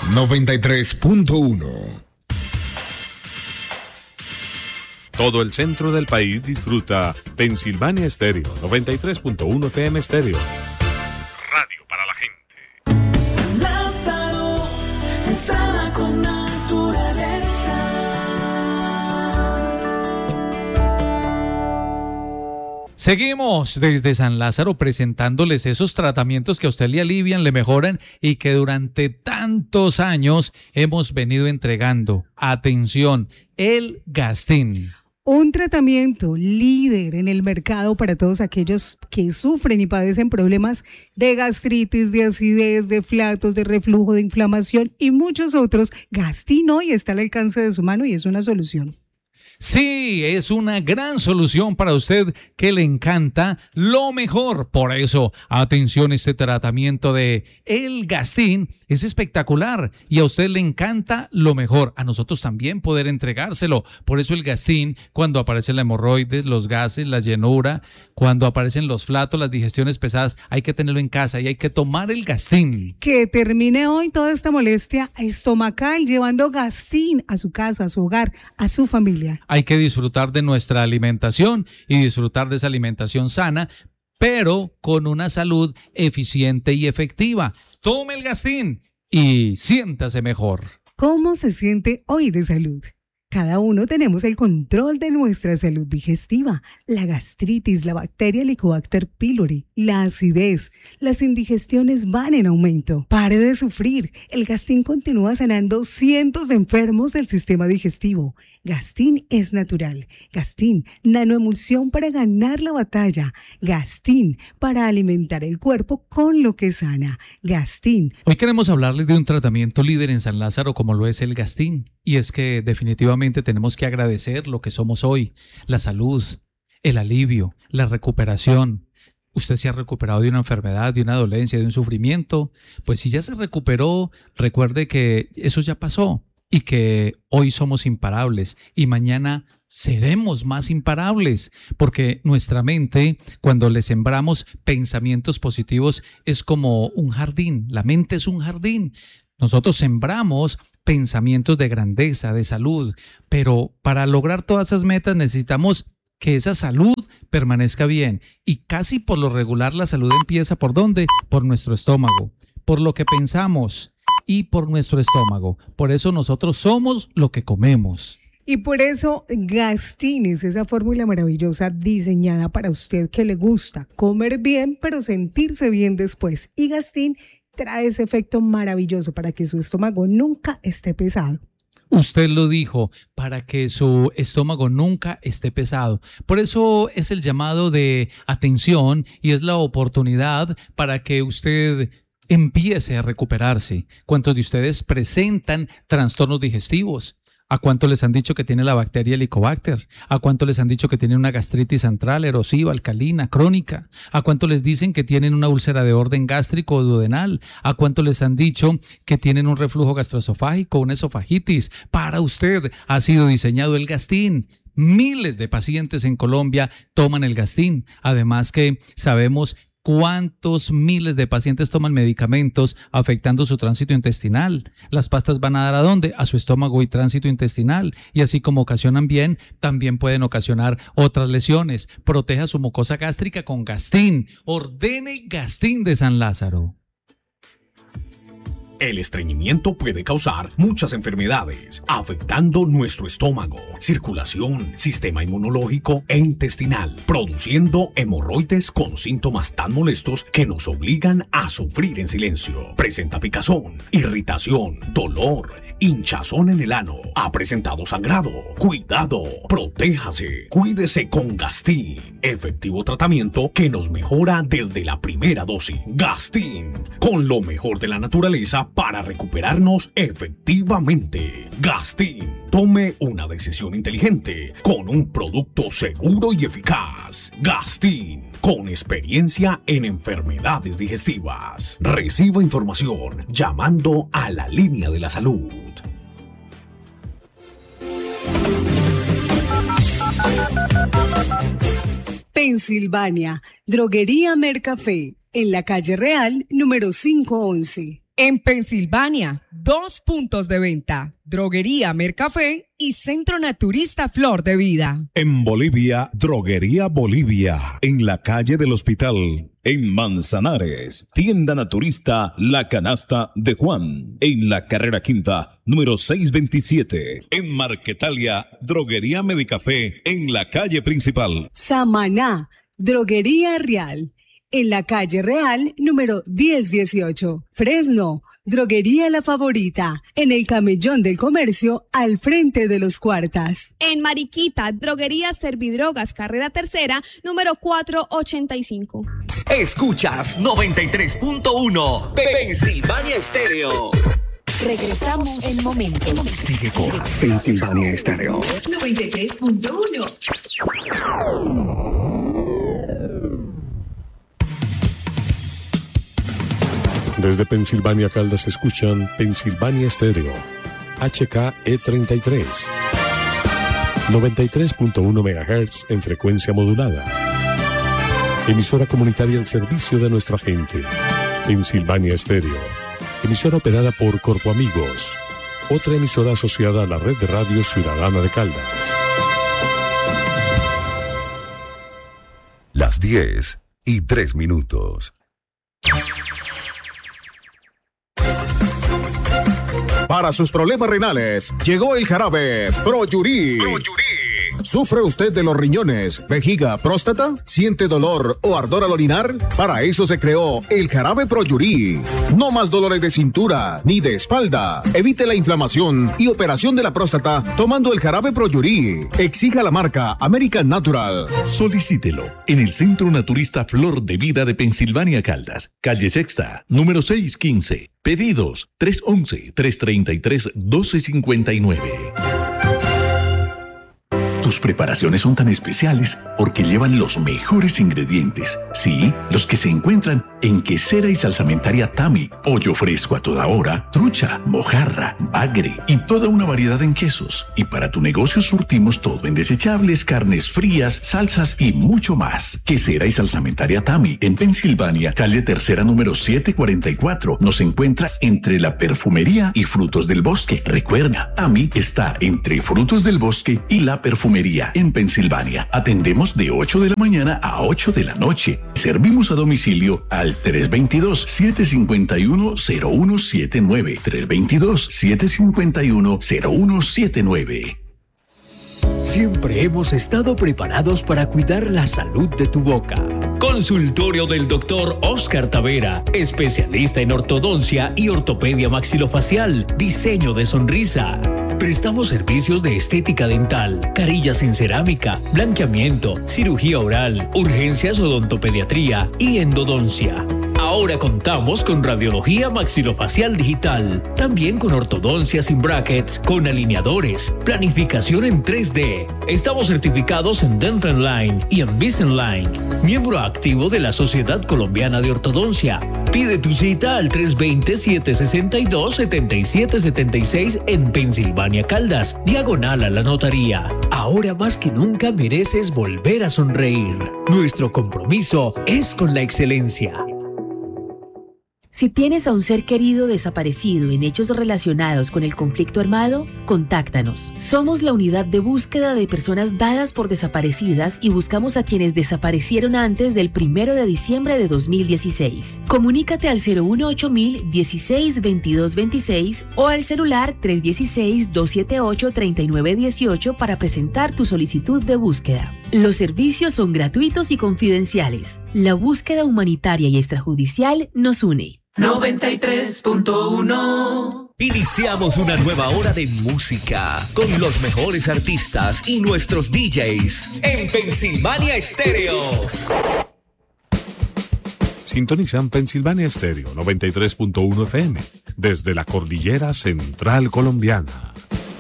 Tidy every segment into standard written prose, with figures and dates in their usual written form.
93.1. Todo el centro del país disfruta Pensilvania Estéreo, 93.1 FM Estéreo. Radio para la gente. Lázaro, sana con naturaleza. Seguimos desde San Lázaro presentándoles esos tratamientos que a usted le alivian, le mejoran y que durante tantos años hemos venido entregando. Atención, el Gastin. Un tratamiento líder en el mercado para todos aquellos que sufren y padecen problemas de gastritis, de acidez, de flatos, de reflujo, de inflamación y muchos otros. Gastin hoy está al alcance de su mano y es una solución. Sí, es una gran solución para usted que le encanta lo mejor. Por eso, atención, este tratamiento de el Gastin es espectacular y a usted le encanta lo mejor. A nosotros también poder entregárselo. Por eso el Gastin, cuando aparecen la hemorroides, los gases, la llenura, cuando aparecen los flatos, las digestiones pesadas, hay que tenerlo en casa y hay que tomar el Gastin. Que termine hoy toda esta molestia estomacal llevando Gastin a su casa, a su hogar, a su familia. Hay que disfrutar de nuestra alimentación y disfrutar de esa alimentación sana, pero con una salud eficiente y efectiva. Tome el Gastin y siéntase mejor. ¿Cómo se siente hoy de salud? Cada uno tenemos el control de nuestra salud digestiva, la gastritis, la bacteria Helicobacter pylori, la acidez, las indigestiones van en aumento. Pare de sufrir, el Gastin continúa sanando cientos de enfermos del sistema digestivo. Gastin es natural, Gastin, nanoemulsión para ganar la batalla, Gastin para alimentar el cuerpo con lo que sana, Gastin. Hoy queremos hablarles de un tratamiento líder en San Lázaro como lo es el Gastin. Y es que definitivamente tenemos que agradecer lo que somos hoy, la salud, el alivio, la recuperación. Usted se ha recuperado de una enfermedad, de una dolencia, de un sufrimiento. Pues si ya se recuperó, recuerde que eso ya pasó y que hoy somos imparables y mañana seremos más imparables, porque nuestra mente, cuando le sembramos pensamientos positivos, es como un jardín. La mente es un jardín. Nosotros sembramos pensamientos de grandeza, de salud, pero para lograr todas esas metas necesitamos que esa salud permanezca bien. Y casi por lo regular la salud empieza ¿por dónde? Por nuestro estómago, por lo que pensamos y por nuestro estómago. Por eso nosotros somos lo que comemos. Y por eso Gastin es esa fórmula maravillosa diseñada para usted que le gusta comer bien, pero sentirse bien después. Y Gastin trae ese efecto maravilloso para que su estómago nunca esté pesado. Usted lo dijo, para que su estómago nunca esté pesado. Por eso es el llamado de atención y es la oportunidad para que usted empiece a recuperarse. ¿Cuántos de ustedes presentan trastornos digestivos? ¿A cuánto les han dicho que tiene la bacteria Helicobacter? ¿A cuánto les han dicho que tienen una gastritis central, erosiva, alcalina, crónica? ¿A cuánto les dicen que tienen una úlcera de orden gástrico o duodenal? ¿A cuánto les han dicho que tienen un reflujo gastroesofágico, una esofagitis? Para usted ha sido diseñado el Gastin. Miles de pacientes en Colombia toman el Gastin. Además que sabemos ¿cuántos miles de pacientes toman medicamentos afectando su tránsito intestinal? Las pastas van a dar ¿a dónde? A su estómago y tránsito intestinal. Y así como ocasionan bien, también pueden ocasionar otras lesiones. Proteja su mucosa gástrica con Gastin. Ordene Gastin de San Lázaro. El estreñimiento puede causar muchas enfermedades, afectando nuestro estómago, circulación, sistema inmunológico e intestinal, produciendo hemorroides con síntomas tan molestos que nos obligan a sufrir en silencio. Presenta picazón, irritación, dolor, hinchazón en el ano. Ha presentado sangrado. Cuidado, protéjase, cuídese con Gastin. Efectivo tratamiento que nos mejora desde la primera dosis. Gastin, con lo mejor de la naturaleza para recuperarnos efectivamente. Gastin, tome una decisión inteligente con un producto seguro y eficaz. Gastin, con experiencia en enfermedades digestivas. Reciba información llamando a la línea de la salud. Pensilvania, Droguería Mercafé, en la calle Real, número 511. En Pensilvania, 2 puntos de venta, Droguería Mercafé y Centro Naturista Flor de Vida. En Bolivia, Droguería Bolivia, en la calle del Hospital. En Manzanares, Tienda Naturista La Canasta de Juan, en la carrera quinta, número 627. En Marquetalia, Droguería Medicafé, en la calle principal. Samaná, Droguería Real, en la calle Real, número 1018. Fresno, Droguería La Favorita, en el Camellón del Comercio, al frente de los Cuartas. En Mariquita, Droguería Servidrogas, carrera tercera, número 485. Escuchas 93.1 Pensilvania Estéreo. Regresamos en momentos. Sigue con Pensilvania Estéreo 93.1. Desde Pensilvania Caldas escuchan Pensilvania Estéreo, HKE33, 93.1 MHz en frecuencia modulada. Emisora comunitaria al servicio de nuestra gente. Pensilvania Estéreo, emisora operada por Corpo Amigos, otra emisora asociada a la red de radio ciudadana de Caldas. Las 10:03. Para sus problemas renales, llegó el jarabe Proyurí. ¿Sufre usted de los riñones, vejiga, próstata? ¿Siente dolor o ardor al orinar? Para eso se creó el jarabe Proyurí. No más dolores de cintura ni de espalda. Evite la inflamación y operación de la próstata tomando el jarabe Proyurí. Exija la marca American Natural. Solicítelo en el Centro Naturista Flor de Vida de Pensilvania Caldas, calle Sexta, número 615. Pedidos 311-333-1259. Tus preparaciones son tan especiales porque llevan los mejores ingredientes. Sí, los que se encuentran en Quesera y Salsamentaria Tami. Pollo fresco a toda hora, trucha, mojarra, bagre y toda una variedad en quesos. Y para tu negocio surtimos todo en desechables, carnes frías, salsas y mucho más. Quesera y Salsamentaria Tami en Pensilvania, calle Tercera número 744. Nos encuentras entre la perfumería y frutos del bosque. Recuerda, Tami está entre frutos del bosque y la perfumería en Pensilvania. Atendemos de 8 de la mañana a 8 de la noche. Servimos a domicilio al 322-751-0179. 322-751-0179. Siempre hemos estado preparados para cuidar la salud de tu boca. Consultorio del Dr. Oscar Tavera, especialista en ortodoncia y ortopedia maxilofacial, diseño de sonrisa. Prestamos servicios de estética dental, carillas en cerámica, blanqueamiento, cirugía oral, urgencias, odontopediatría y endodoncia. Ahora contamos con radiología maxilofacial digital, también con ortodoncia sin brackets, con alineadores, planificación en 3D. Estamos certificados en Dental Line y en Invisalign, miembro activo de la Sociedad Colombiana de Ortodoncia. Pide tu cita al 320-762-7776 en Pensilvania Caldas, diagonal a la notaría. Ahora más que nunca mereces volver a sonreír. Nuestro compromiso es con la excelencia. Si tienes a un ser querido desaparecido en hechos relacionados con el conflicto armado, contáctanos. Somos la unidad de búsqueda de personas dadas por desaparecidas y buscamos a quienes desaparecieron antes del 1 de diciembre de 2016. Comunícate al 018-162226 o al celular 316-278-3918 para presentar tu solicitud de búsqueda. Los servicios son gratuitos y confidenciales. La búsqueda humanitaria y extrajudicial nos une. 93.1. Iniciamos una nueva hora de música con los mejores artistas y nuestros DJs en Pensilvania Estéreo. Sintonizan Pensilvania Estéreo 93.1 FM desde la cordillera central colombiana.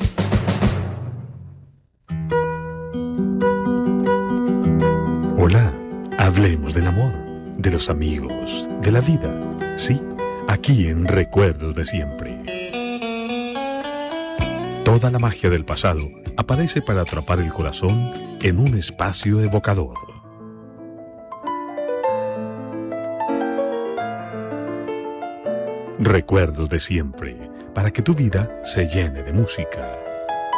Hola, hablemos del amor, de los amigos, de la vida. Sí, aquí en Recuerdos de Siempre. Toda la magia del pasado aparece para atrapar el corazón en un espacio evocador. Recuerdos de siempre, para que tu vida se llene de música.